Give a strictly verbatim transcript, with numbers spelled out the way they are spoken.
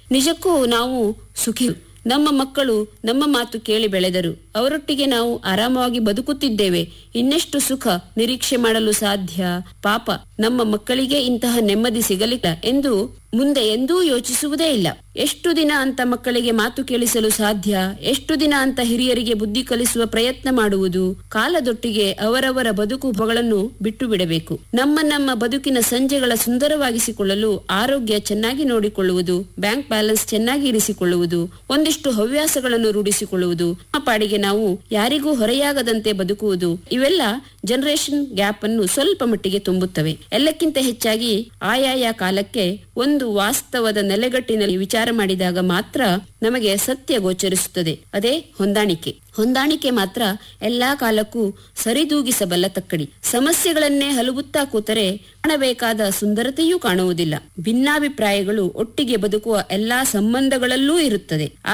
ನಿಜಕ್ಕೂ ನಾವು ಸುಖಿ. ನಮ್ಮ ಮಕ್ಕಳು ನಮ್ಮ ಮಾತು ಕೇಳಿ ಬೆಳೆದರು. ಅವರೊಟ್ಟಿಗೆ ನಾವು ಆರಾಮವಾಗಿ ಬದುಕುತ್ತಿದ್ದೇವೆ. ಇನ್ನೆಷ್ಟು ಸುಖ ನಿರೀಕ್ಷೆ ಮಾಡಲು ಸಾಧ್ಯ? ಪಾಪ, ನಮ್ಮ ಮಕ್ಕಳಿಗೆ ಇಂತಹ ನೆಮ್ಮದಿ ಸಿಗಲಿಲ್ಲ ಎಂದು ಮುಂದೆ ಎಂದೂ ಯೋಚಿಸುವುದೇ ಇಲ್ಲ. ಎಷ್ಟು ದಿನ ಅಂತ ಮಕ್ಕಳಿಗೆ ಮಾತು ಕೇಳಿಸಲು ಸಾಧ್ಯ? ಎಷ್ಟು ದಿನ ಅಂತ ಹಿರಿಯರಿಗೆ ಬುದ್ಧಿ ಕಲಿಸುವ ಪ್ರಯತ್ನ ಮಾಡುವುದು? ಕಾಲದೊಟ್ಟಿಗೆ ಅವರವರ ಬದುಕುಗಳನ್ನು ಬಿಟ್ಟು ಬಿಡಬೇಕು. ನಮ್ಮ ನಮ್ಮ ಬದುಕಿನ ಸಂಜೆಗಳ ಸುಂದರವಾಗಿಸಿಕೊಳ್ಳಲು ಆರೋಗ್ಯ ಚೆನ್ನಾಗಿ ನೋಡಿಕೊಳ್ಳುವುದು, ಬ್ಯಾಂಕ್ ಬ್ಯಾಲೆನ್ಸ್ ಚೆನ್ನಾಗಿ ಇರಿಸಿಕೊಳ್ಳುವುದು, ಒಂದಿಷ್ಟು ಹವ್ಯಾಸಗಳನ್ನು ರೂಢಿಸಿಕೊಳ್ಳುವುದು, ಆ ಪಾಡಿಗೆ ನಾವು ಯಾರಿಗೂ ಹೊರೆಯಾಗದಂತೆ ಬದುಕುವುದು, ಇವೆಲ್ಲ ಜನರೇಷನ್ ಗ್ಯಾಪ್ ಅನ್ನು ಸ್ವಲ್ಪ ಮಟ್ಟಿಗೆ ತುಂಬುತ್ತವೆ. ಎಲ್ಲಕ್ಕಿಂತ ಹೆಚ್ಚಾಗಿ ಆಯಾಯ ಕಾಲಕ್ಕೆ ಒಂದು ವಾಸ್ತವದ ನೆಲೆಗಟ್ಟಿನಲ್ಲಿ ವಿಚಾರ ಮಾಡಿದಾಗ ಮಾತ್ರ ನಮಗೆ ಸತ್ಯ ಗೋಚರಿಸುತ್ತದೆ. ಅದೇ ಹೊಂದಾಣಿಕೆ. ಹೊಂದಾಣಿಕೆ ಮಾತ್ರ ಎಲ್ಲಾ ಕಾಲಕ್ಕೂ ಸರಿದೂಗಿಸಬಲ್ಲ ತಕ್ಕಡಿ. ಸಮಸ್ಯೆಗಳನ್ನೇ ಹಲುಬುತ್ತಾ ಕೂತರೆ ಕಾಣಬೇಕಾದ ಸುಂದರತೆಯೂ ಕಾಣುವುದಿಲ್ಲ. ಭಿನ್ನಾಭಿಪ್ರಾಯಗಳು ಒಟ್ಟಿಗೆ ಬದುಕುವ ಎಲ್ಲಾ ಸಂಬಂಧಗಳಲ್ಲೂ ಇರುತ್ತದೆ.